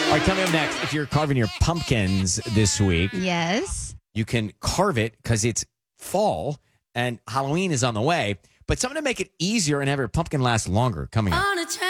All right, coming up next, if you're carving your pumpkins this week, Yes. you can carve it because it's fall and Halloween is on the way. But something to make it easier and have your pumpkin last longer coming up.